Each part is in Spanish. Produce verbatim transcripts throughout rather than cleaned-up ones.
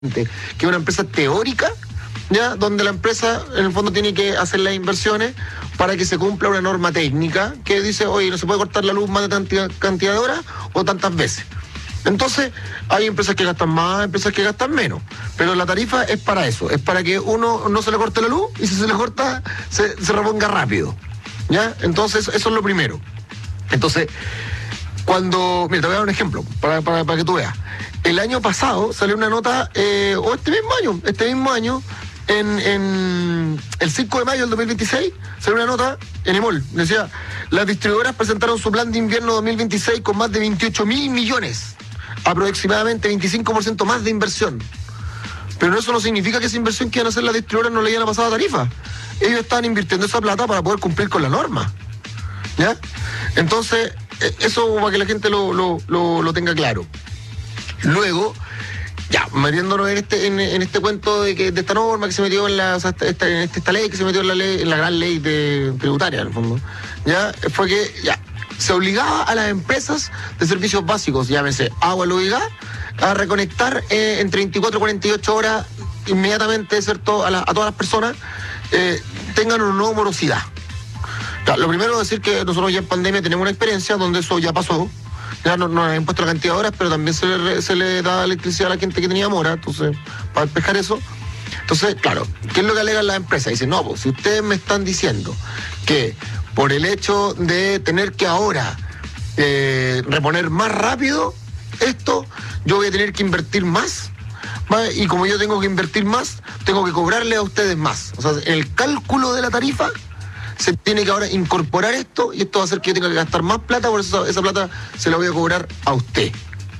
que es una empresa teórica, ya, donde la empresa en el fondo tiene que hacer las inversiones para que se cumpla una norma técnica que dice, oye, no se puede cortar la luz más de tanta cantidad de horas o tantas veces. Entonces, hay empresas que gastan más, empresas que gastan menos, pero la tarifa es para eso, es para que uno no se le corte la luz y si se le corta, se, se reponga rápido, ¿ya? Entonces, eso es lo primero. Entonces, cuando, mira, te voy a dar un ejemplo para, para, para que tú veas. El año pasado salió una nota, eh, o este mismo año, este mismo año, en, en el cinco de mayo del dos mil veintiséis, salió una nota en EMOL. Decía, las distribuidoras presentaron su plan de invierno dos mil veintiséis con más de veintiocho mil millones, aproximadamente veinticinco por ciento más de inversión. Pero eso no significa que esa inversión que iban a hacer las distribuidoras no le iban a pasar a tarifa. Ellos estaban invirtiendo esa plata para poder cumplir con la norma, ¿ya? Entonces, eso para que la gente lo, lo, lo, lo tenga claro. Luego, ya, metiéndonos en este, en, en este cuento de que de esta norma que se metió en la, o sea, esta, en esta ley que se metió en la ley, en la gran ley de tributaria, en el fondo, ya, fue que ya se obligaba a las empresas de servicios básicos, llámese agua, luz y gas, a reconectar eh, entre veinticuatro y cuarenta y ocho horas inmediatamente, ¿cierto?, a, la, a todas las personas eh, tengan una nueva morosidad. Ya, lo primero es decir que nosotros ya en pandemia tenemos una experiencia donde eso ya pasó. Ya no, no han puesto la cantidad de horas, pero también se le, se le da electricidad a la gente que tenía mora, entonces, para despejar eso. Entonces, claro, ¿qué es lo que alegan las empresas? Dicen, no, pues si ustedes me están diciendo que por el hecho de tener que ahora eh, reponer más rápido esto, yo voy a tener que invertir más, ¿vale? Y como yo tengo que invertir más, tengo que cobrarle a ustedes más. O sea, en el cálculo de la tarifa se tiene que ahora incorporar esto y esto va a hacer que yo tenga que gastar más plata, por eso esa plata se la voy a cobrar a usted.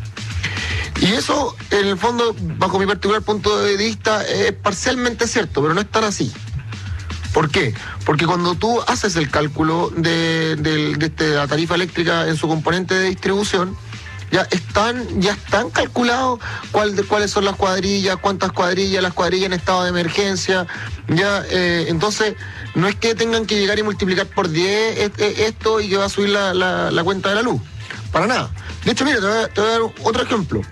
Y eso, en el fondo, bajo mi particular punto de vista, es parcialmente cierto, pero no es tan así. ¿Por qué? Porque cuando tú haces el cálculo de, de, de, de la tarifa eléctrica en su componente de distribución, ya están, ya están calculados cuál de, cuáles son las cuadrillas, cuántas cuadrillas, las cuadrillas en estado de emergencia, ya, eh, entonces no es que tengan que llegar y multiplicar por diez este, esto y que va a subir la, la, la cuenta de la luz, para nada. De hecho, mira, te voy a, te voy a dar otro ejemplo.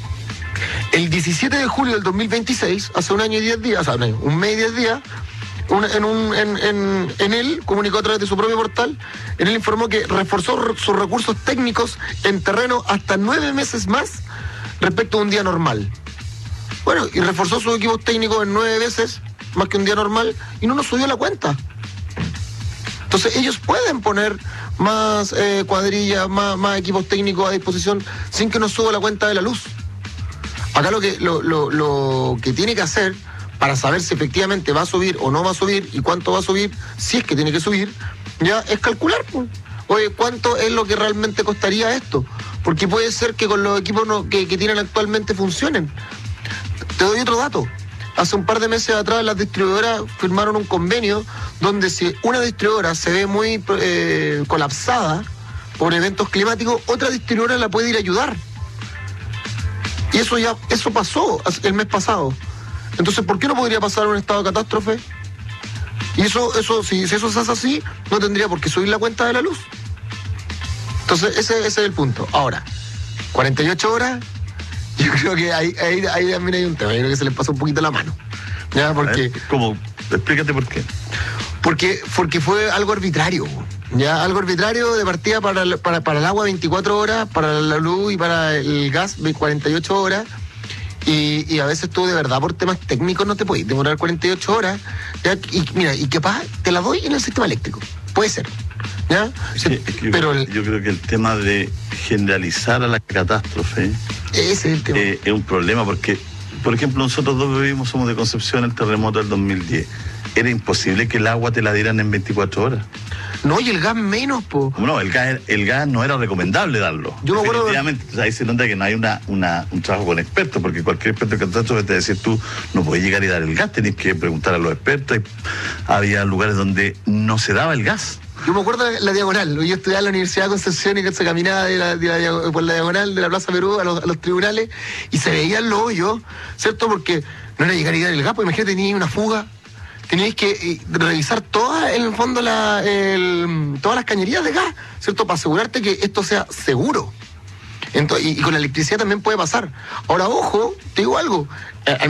El diecisiete de julio del dos mil veintiséis, hace un año y diez días, o sea, un mes y diez días, Un, en, un, en, en, en él, comunicó a través de su propio portal, en él informó que reforzó sus recursos técnicos en terreno hasta nueve meses más respecto a un día normal. Bueno, y reforzó sus equipos técnicos en nueve veces más que un día normal y no nos subió la cuenta. Entonces ellos pueden poner más eh, cuadrillas, más, más equipos técnicos a disposición sin que nos suba la cuenta de la luz. Acá lo que, lo, lo, lo que tiene que hacer para saber si efectivamente va a subir o no va a subir y cuánto va a subir, si es que tiene que subir, ya es calcular, pues. Oye, ¿cuánto es lo que realmente costaría esto? Porque puede ser que con los equipos no, que, que tienen actualmente funcionen. Te doy otro dato. Hace un par de meses atrás las distribuidoras firmaron un convenio donde si una distribuidora se ve muy eh, colapsada por eventos climáticos, otra distribuidora la puede ir a ayudar. Y eso ya, eso pasó el mes pasado. Entonces, ¿por qué no podría pasar un estado de catástrofe? Y eso, eso si, si eso se hace así, no tendría por qué subir la cuenta de la luz. Entonces, ese, ese es el punto. Ahora, cuarenta y ocho horas, yo creo que ahí, ahí, ahí también hay un tema. Yo creo que se les pasa un poquito la mano. ¿Ya? Porque, ver, ¿cómo? Explícate por qué. Porque, porque fue algo arbitrario. Ya, algo arbitrario de partida para, para, para el agua veinticuatro horas, para la luz y para el gas cuarenta y ocho horas. Y, y a veces tú de verdad por temas técnicos no te puedes demorar cuarenta y ocho horas, ¿ya? Y mira, y capaz te la doy en el sistema eléctrico, puede ser, ¿ya? Es que, es que pero yo, el, yo creo que el tema de generalizar a la catástrofe ese es el tema. Eh, es un problema porque, por ejemplo, nosotros dos vivimos, somos de Concepción, el terremoto del dos mil diez. Era imposible que el agua te la dieran en veinticuatro horas. No, y el gas menos, po. No, el gas, el gas no era recomendable darlo. Yo me acuerdo. Definitivamente, de... o sea, ahí se nota que no hay una, una, un trabajo con expertos, porque cualquier experto de catástrofe te decir tú no podés llegar y dar el gas, tenés que preguntar a los expertos. Y había lugares donde no se daba el gas. Yo me acuerdo de la diagonal. Yo estudiaba en la Universidad de Concepción y que se caminaba de la, de la, por la diagonal de la Plaza Perú a los, a los tribunales y se veían los hoyos, ¿cierto? Porque no era llegar y dar el gas, porque imagínate, tenía una fuga. Teníais que eh, revisar todas, en el fondo, la, el, todas las cañerías de gas, ¿cierto? Para asegurarte que esto sea seguro. Entonces, y, y con la electricidad también puede pasar. Ahora, ojo, te digo algo. Eh,